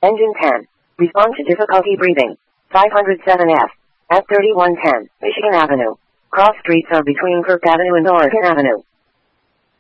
Engine 10. Respond to difficulty breathing. 507F. At 3110, Michigan Avenue. Cross streets are between Kirk Avenue and Oregon Avenue.